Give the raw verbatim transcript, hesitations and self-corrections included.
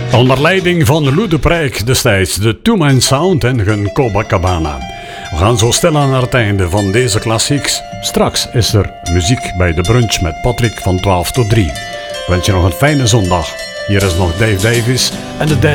Onder leiding van Lou de Prijk destijds, de Two Man Sound en hun Copacabana. We gaan zo stilaan naar het einde van deze klassieks. Straks is er muziek bij de brunch met Patrick van twaalf tot drie. Ik wens je nog een fijne zondag. Hier is nog Dave Davies en de